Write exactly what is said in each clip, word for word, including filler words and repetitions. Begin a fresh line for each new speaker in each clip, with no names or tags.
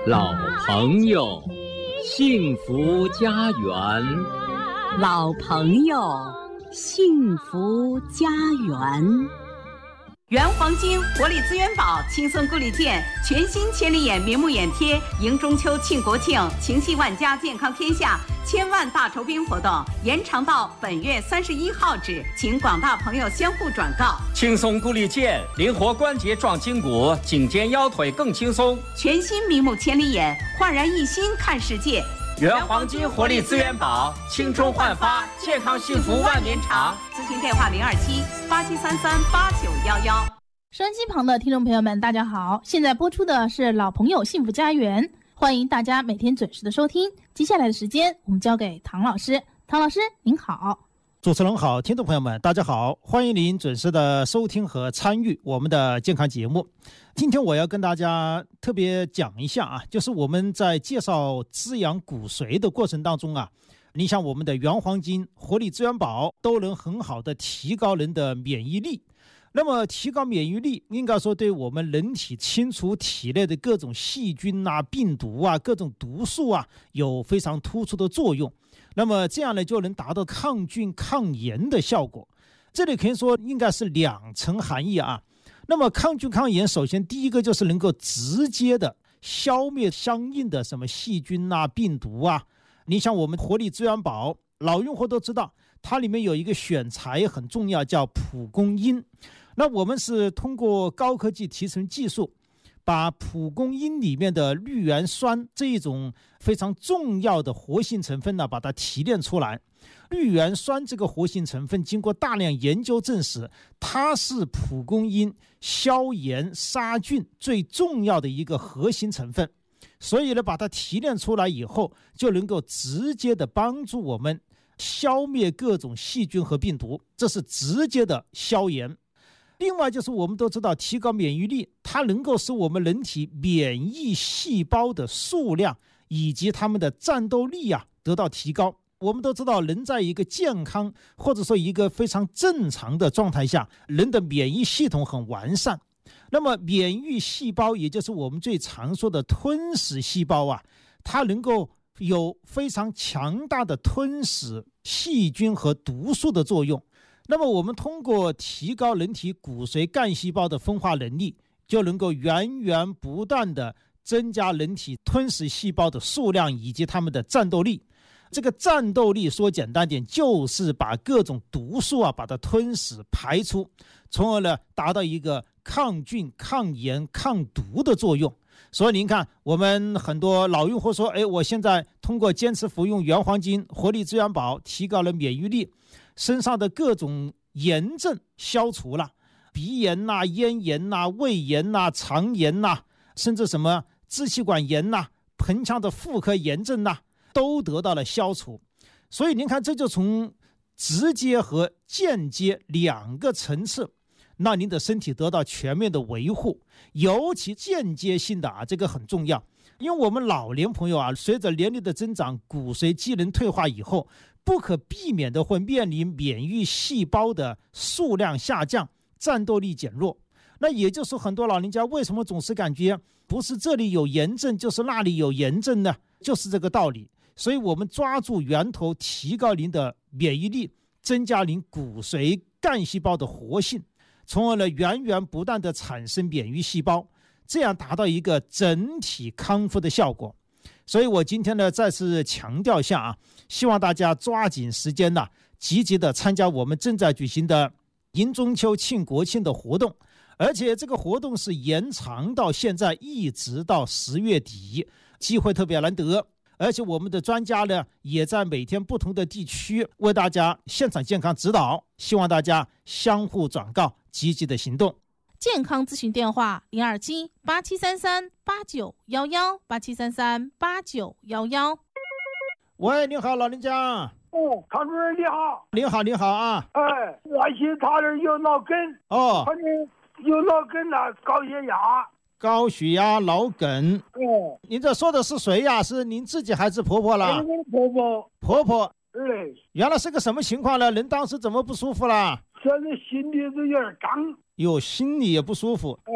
老朋友，幸福家园。
老朋友，幸福家园。原黄金活力资源宝轻松顾里健全新千里眼明目眼贴，迎中秋庆国庆，情系万家，健康天下千万大酬宾活动延长到本月三十一号止，请广大朋友相互转告。
轻松顾里健，灵活关节壮筋骨，颈肩腰腿更轻松。
全新明目千里眼，焕然一新看世界。
原黄金活力资源宝，青春焕发，健康幸福万年长。
咨询电话零二七八七三三八九幺幺。
收音机旁的听众朋友们，大家好，现在播出的是老朋友幸福家园，欢迎大家每天准时的收听。接下来的时间，我们交给唐老师。唐老师您好。
主持人好，听众朋友们大家好，欢迎您准时的收听和参与我们的健康节目。今天我要跟大家特别讲一下啊，就是我们在介绍滋养骨髓的过程当中啊，你像我们的原黄金、活力资源宝都能很好的提高人的免疫力。那么提高免疫力，应该说对我们人体清除体内的各种细菌啊、病毒啊、各种毒素啊，有非常突出的作用。那么这样呢，就能达到抗菌抗炎的效果。这里可以说应该是两层含义啊。那么抗菌抗炎，首先第一个就是能够直接的消灭相应的什么细菌啊、病毒啊。你像我们活力资源宝，老用户都知道，它里面有一个选材很重要，叫蒲公英。那我们是通过高科技提纯技术，把蒲公英里面的绿原酸这一种非常重要的活性成分呢，把它提炼出来。绿原酸这个活性成分经过大量研究证实，它是蒲公英消炎杀菌最重要的一个核心成分。所以呢，把它提炼出来以后，就能够直接的帮助我们消灭各种细菌和病毒，这是直接的消炎。另外就是我们都知道，提高免疫力，它能够使我们人体免疫细胞的数量以及它们的战斗力啊得到提高。我们都知道，人在一个健康或者说一个非常正常的状态下，人的免疫系统很完善。那么免疫细胞，也就是我们最常说的吞噬细胞啊，它能够有非常强大的吞噬细菌和毒素的作用。那么我们通过提高人体骨髓干细胞的分化能力，就能够源源不断的增加人体吞噬细胞的数量以及它们的战斗力。这个战斗力说简单点，就是把各种毒素啊把它吞噬排出，从而呢达到一个抗菌抗炎抗毒的作用。所以您看，我们很多老用户说，哎，我现在通过坚持服用原黄金、活力资源宝，提高了免疫力，身上的各种炎症消除了，鼻炎呐、咽炎呐、胃炎呐、肠炎呐，甚至什么支气管炎呐、盆腔的妇科炎症呐，都得到了消除。所以您看，这就从直接和间接两个层次，让您的身体得到全面的维护。尤其间接性的啊，这个很重要，因为我们老年朋友啊，随着年龄的增长，骨髓机能退化以后，不可避免的会面临免疫细胞的数量下降，战斗力减弱。那也就是很多老人家为什么总是感觉不是这里有炎症就是那里有炎症呢？就是这个道理。所以我们抓住源头，提高您的免疫力，增加您骨髓干细胞的活性，从而呢源源不断的产生免疫细胞，这样达到一个整体康复的效果。所以我今天呢再次强调一下啊，希望大家抓紧时间呢，积极的参加我们正在举行的迎中秋庆国庆的活动，而且这个活动是延长到现在一直到十月底，机会特别难得。而且我们的专家呢也在每天不同的地区为大家现场健康指导，希望大家相互转告，积极的行动。
健康咨询电话零二七八七三三八九幺幺八七三三八九幺幺。
喂，你好，老人家。
哦，唐主任你好。
你好，你好啊。
哎，我寻他这有脑梗。
哦。
反正有脑梗了，高血压。
高血压、脑梗。
哦。
您这说的是谁呀？是您自己还是婆婆了？
婆婆。
婆婆。
对。
原来是个什么情况呢？人当时怎么不舒服了？
现在心里都有点胀。
有心里也不舒服。
哦。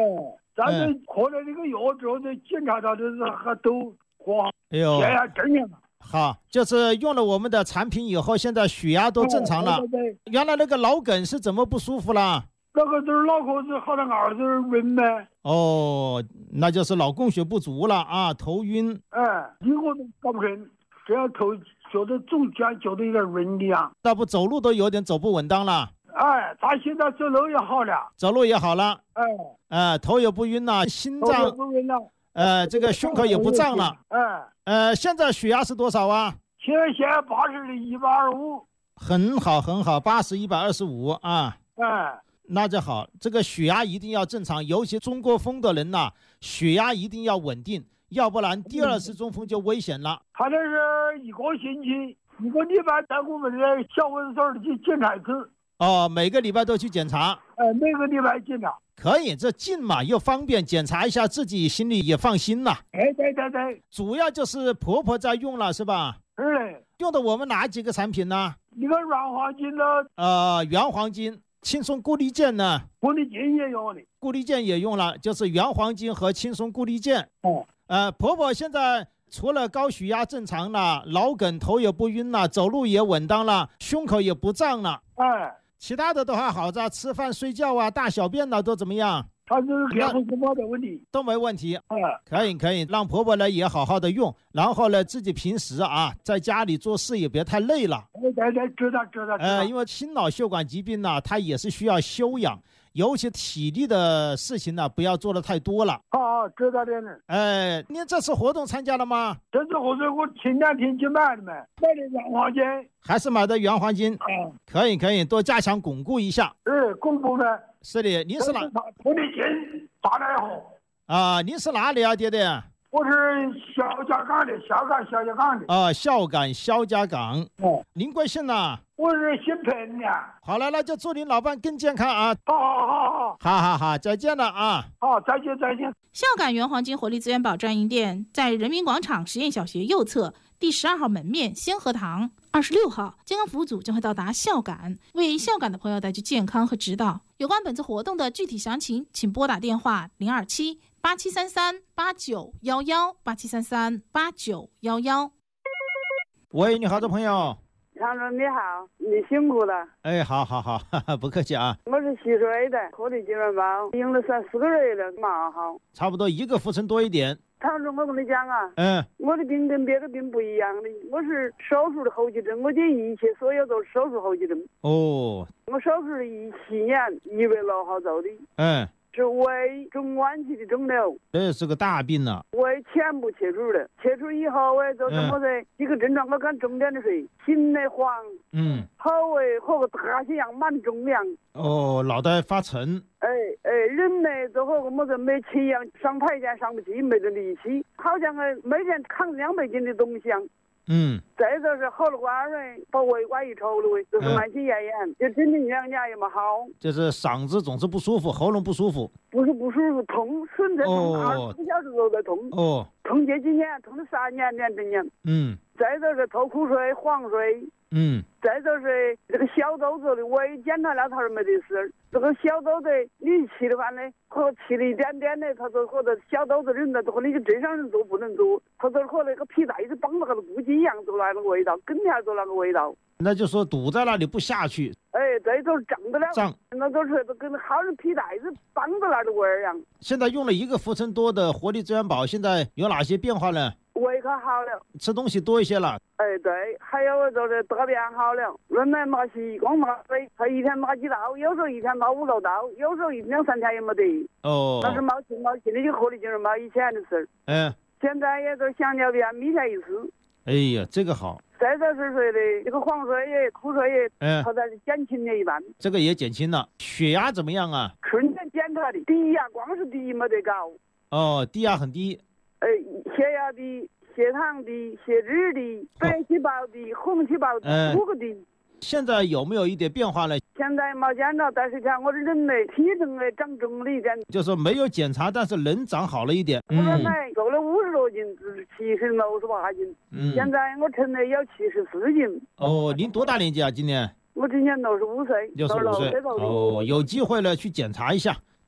咱们喝了这个药之后，再检查他的还都喝，
哎呦，
血压正常了。
好，就是用了我们的产品以后，现在血压都正常了。
对对对，
原来那个脑梗是怎么不舒服了？
那个就是脑壳子好像耳朵晕呗。
哦，那就是脑供血不足了啊，头晕。
哎，一个都搞不成，这样头觉得总觉觉得有点晕的呀。
那不走路都有点走不稳当了。
哎，他现在走路也好了，
走路也好了。
哎，
呃，头也不晕了，心
头也
脏
不晕了，
呃，这个胸口也不胀了。
哎，
呃，现在血压是多少啊？
现在现在八十的一百二十五。
很好，很好，八十一百二十五啊。
哎，
那就好，这个血压一定要正常，尤其中过风的人呐、啊，血压一定要稳定，要不然第二次中风就危险了。
他这是一个星期，一个礼拜在我们的小诊所去检查一次。
哦，每个礼拜都去检查。
哎，每个礼拜检查。
可以，这近嘛又方便，检查一下自己心里也放心了。
哎，对对对，
主要就是婆婆在用了是吧？
是的。
用的我们哪几个产品呢？
一个软黄金的，
呃，原黄金。轻松固力健呢？
固力健也用的，
固力健也用了，就是原黄金和轻松固力健。
哦，
呃，婆婆现在除了高血压正常了，脑梗头也不晕了，走路也稳当了，胸口也不胀了，
哎，
其他的都还好着，吃饭睡觉啊，大小便呢都怎么样？
他就是脸红什么的问题
都没问题。
哎，
可以可以，让婆婆呢也好好的用，然后呢自己平时啊在家里做事也别太累了。
对对对，知道知道。
呃，因为心脑血管疾病呢，它也是需要休养，尤其体力的事情呢，不要做的太多了。
好好，知道的呢。
哎，您这次活动参加了吗？
这次活动我前两天去买的嘛，买的原黄金。
还是买的原黄金？
嗯，
可以可以，多加强巩固一下。
嗯，巩固呗。
是的，您是哪？
固力健打得好。
啊，您是哪里啊，爹爹？
我是肖家岗的，萧岗肖家岗的。
啊，孝感肖家岗。
哦，
您贵姓呢？
我是姓彭的。
好了，那就祝您老伴更健康啊！
好好好好，
好好好，再见了啊！
好，再见再见。
孝感原黄金活力资源宝专营店在人民广场实验小学右侧第十二号门面先河堂。二十六号，健康服务组将会到达孝感，为孝感的朋友带去健康和指导。有关本次活动的具体详情，请拨打电话零二七八七三三八九幺幺八七三三八九幺幺。
喂，你好的朋友。
常总你好，你辛苦了。
哎，好好好，哈哈，不客气啊。
我是溪水的，活力金元宝用了三四个月了，蛮好。
差不多一个浮沉多一点。
常总，我跟你讲啊，
嗯，
我的病跟别的病不一样的，我是手术的后遗症，我这一切所有都是手术后遗症。
哦，
我手术是一七年一月六号做的。
嗯，
是胃中晚期的肿瘤，
这是个大病啊。
胃全部切除的，切除以后我就是我的几个症状，我讲重点的是心的慌，
嗯，
后胃和个大西洋满重量。
哦，脑袋发沉。
哎哎，人呢就和个么子没气一样，上台阶上不去，没得力气，好像个每天扛两百斤的东西样。
嗯，
再就是后了瓜人把胃瓜一抽了，就是慢性咽炎，就真正两年也没好。
就是嗓子总是不舒服，喉咙不舒服。
不是不舒服，痛，纯粹痛，二十四小时都在痛。
哦，
痛这几年，痛了三年两整年。
嗯。
再就是吐苦水、黄水。
嗯。
再就是这个小肚子的胃检查了，他说没得事。这个小肚子你吃的话呢，和吃了一点点的，他说和这小肚子人呢，和你个正常人做不能做，他说和那个皮带子绑到那个肚脐一样，做那个味道，跟前做那个味道。
那就说堵在那里不下去。
哎，这就是胀的了。
胀。
那都是跟好像皮带子绑到那的味儿一样。
现在用了一个浮沉多的活力资源宝，现在有哪些变化呢？
胃可好了，
吃东西多一些了。
哎，对，还有就是大便好了，原来没洗，光没水，他一天没几道，有时候一天没五六道，有时候一两三天也没得。
哦。
那是没吃没吃的就活力精神没以前的事儿。
嗯。
现在也都香蕉便每天一次。
哎呀，这个好。
再就是说的这个黄水也苦水也，
嗯，
它在减轻了一半。
这个也减轻了。血压怎么样啊？
春天检查的，低压光是低没得高。
哦，低压很低。
哎，血压低。血糖低，血脂低，白细胞低，红细胞低，五个低。
现在有没有一点变化呢？
现在没见到，但是看我的人呢，体重呢长重了一点。
就是没有检查，但是人长好了一点。
我原来瘦了五十多斤，七十六十八斤。
嗯。
现在我称了有七十四斤。
哦，您多大年纪啊？今年？
我今年六十五岁。
六十五岁。哦，有机会了去检查一下。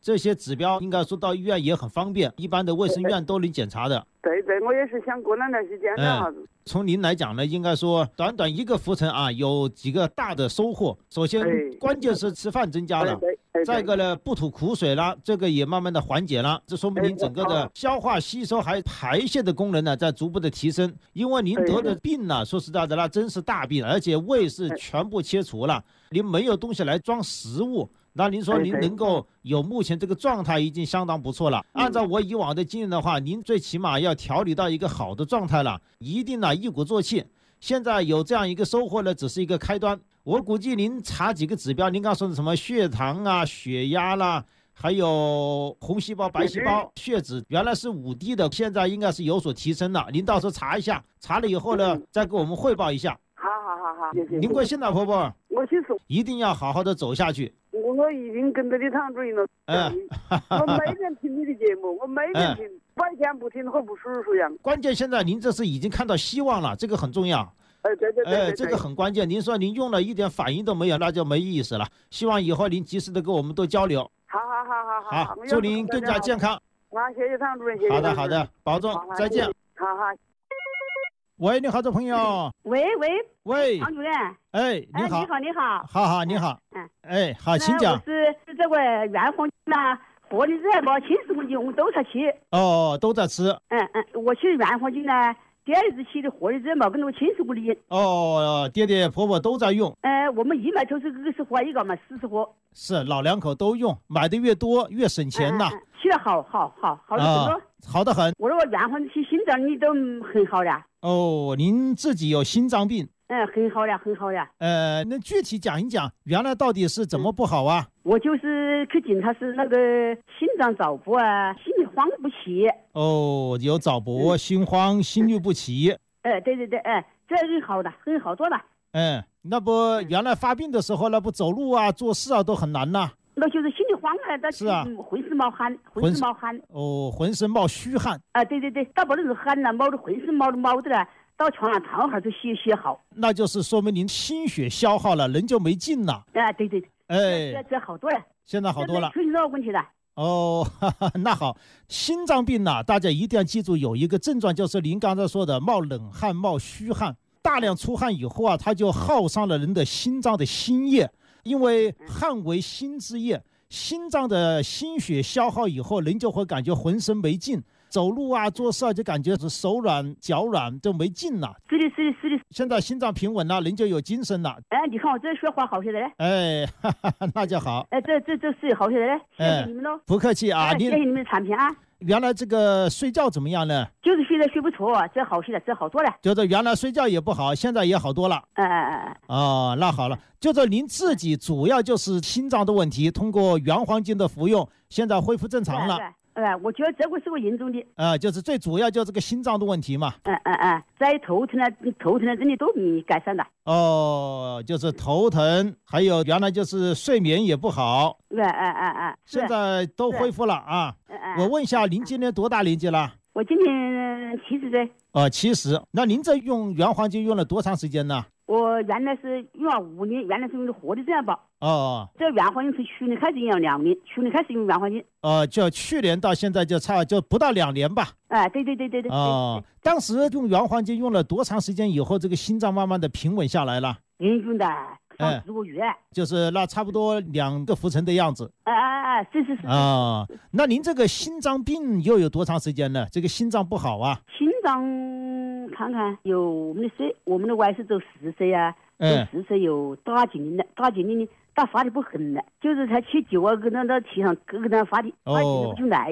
这些指标应该说到医院也很方便，一般的卫生院都能检查的。
对对，我也是想过两段时间干啥子。
嗯从您来讲呢，应该说短短一个浮沉啊，有几个大的收获。首先，关键是吃饭增加了，再一个呢，不吐苦水了，这个也慢慢的缓解了。这说明您整个的消化吸收还有排泄的功能呢，在逐步的提升。因为您得的病呢，说实在的，那真是大病，而且胃是全部切除了，您没有东西来装食物。那您说您能够有目前这个状态已经相当不错了。按照我以往的经验的话，您最起码要调理到一个好的状态了，一定呢一鼓作气。现在有这样一个收获呢，只是一个开端。我估计您查几个指标，您刚说的什么血糖啊、血压啦，还有红细胞、白细胞、血脂，原来是五低的，现在应该是有所提升了。您到时候查一下，查了以后呢，再给我们汇报一下。
好好好好，谢谢。
您贵姓呢，婆婆？
我姓宋。
一定要好好的走下去。
我已经跟着你唐主任了，
嗯，
我每天听你的节目，我每天听，白天不听和不舒服一样。
关键现在您这是已经看到希望了，这个很重要。
哎，对对对，
哎，这个很关键。您说您用了一点反应都没有，那就没意思了。希望以后您及时的跟我们多交流。
好好好好
好，祝您更加健康。
啊，谢谢唐主任，谢谢。
好的好的，保重，再见。
好好。
喂，你好，这朋友。
喂喂
喂，
唐主任。
哎，你好。
你好，你好。
好好，你好。
嗯。
哎，好，请讲。
我是是这个原黄金啦，活力热包、青石公鸡，我们都在吃。
哦，都在吃。
嗯嗯，我吃原黄金呢，第二次吃的活力热包跟那个青石公鸡。
哦，爹爹婆婆都在用。
呃，我们一买就是二十盒一个嘛，四十盒。
是，老两口都用，买的越多越省钱呐。
吃的好好好好的很多。
好的很。
我说原黄金吃心脏你都很好的。
哦，您自己有心脏病？
嗯，很好的，很好的。
呃，那具体讲一讲，原来到底是怎么不好啊？
嗯、我就是去检查是那个心脏早搏啊，心律慌不齐。
哦，有早搏、嗯、心慌、心律不齐。
哎、呃，对对对，哎、呃，这很好的，很好多了。
嗯，那不原来发病的时候，那不走路啊、做事啊都很难呐。
那就是心里慌了，
是啊，
浑身冒汗，浑身冒汗。
哦，浑身冒虚汗。
啊，对对对，大不是汗了，冒的浑身冒的冒的了，到床上躺会儿就歇歇好。
那就是说明您心血消耗了，人就没劲了。
啊，对对对。
哎，
这这好多了。
现在好多了。
出现这个问题了。
哦，哈哈，那好，心脏病呢，大家一定要记住有一个症状，就是您刚才说的冒冷汗、冒虚汗，大量出汗以后啊，它就耗伤了人的心脏的心液。因为汗为心之液，心脏的心血消耗以后，人就会感觉浑身没劲，走路啊、做事啊就感觉是手软、脚软，就没劲了。
是的，是的，是的。
现在心脏平稳了，人就有精神了。
哎，你看我这说话好些的嘞。
哎，哈哈，那就好。
哎，这这这是好些的嘞，谢谢你们喽。
不客气啊，
谢谢你们的产品啊。
原来这个睡觉怎么样呢？
就是睡得睡不着，这好些了，这好多了。
就是原来睡觉也不好，现在也好多了。
哎哎哎。
哦，那好了，就是您自己主要就是心脏的问题，通过原黄金的服用，现在恢复正常了。
哎，我觉得这个是个严重的。
呃，就是最主要就是这个心脏的问题嘛。
嗯嗯嗯，在头疼呢，头疼呢，真的都没改善的。
哦，就是头疼，还有原来就是睡眠也不好。
哎哎哎哎，
现在都恢复了啊。
嗯嗯。
我问一下，您今年多大年纪了？
我今年七十岁。
哦，七十。那您这用原黄金用了多长时间呢？
我原来是用了五年，原来是用的活力这样包。
哦，
这原黄金是去年开始用两年，去年开始用原黄金。
呃，就去年到现在就差就不到两年吧。
哎，对对对对对。
哦，当时用原黄金用了多长时间以后，这个心脏慢慢的平稳下来了？
严重的上十个月。
就是那差不多两个浮沉的样子。
哎哎哎，是是是。
啊，那您这个心脏病又有多长时间呢？这个心脏不好啊？
心脏看看有我们的岁，我们的外甥走四岁啊。
嗯，
四岁有打进的，打进的，打发的不狠了，就是他去酒啊，跟他那提上，跟他发的，发进不就来。